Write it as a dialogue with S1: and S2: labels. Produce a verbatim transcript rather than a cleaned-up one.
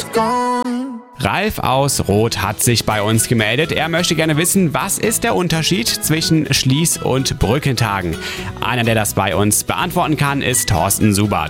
S1: was gone.
S2: Ralf aus Roth hat sich bei uns gemeldet. Er möchte gerne wissen, was ist der Unterschied zwischen Schließ- und Brückentagen? Einer, der das bei uns beantworten kann, ist Thorsten Subert.